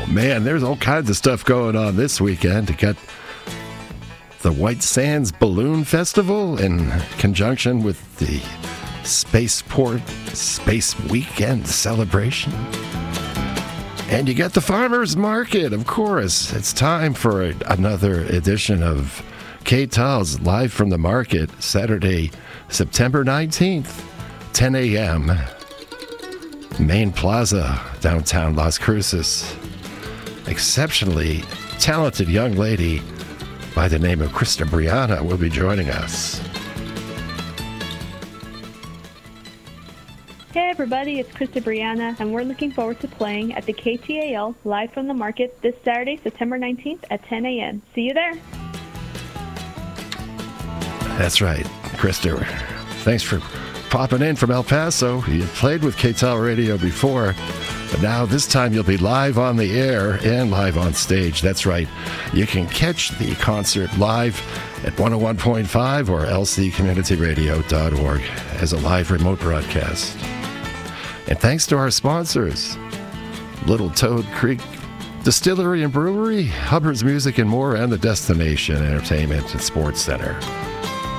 man, there's all kinds of stuff going on this weekend. You got the White Sands Balloon Festival in conjunction with the Spaceport Space Weekend celebration. And you got the Farmers Market, of course. It's time for another edition of K-Tal's Live from the Market, Saturday, September 19th, 10 a.m., Main Plaza, downtown Las Cruces. Exceptionally talented young lady by the name of Krista Brianna will be joining us. Hey everybody, it's Krista Brianna, and we're looking forward to playing at the KTAL Live from the Market this Saturday, September 19th at 10 a.m. See you there. That's right, Krista. Thanks for popping in from El Paso. You played with KTAL Radio before, but now this time you'll be live on the air and live on stage. That's right. You can catch the concert live at 101.5 or lccommunityradio.org as a live remote broadcast. And thanks to our sponsors, Little Toad Creek Distillery and Brewery, Hubbard's Music and More, and the Destination Entertainment and Sports Center.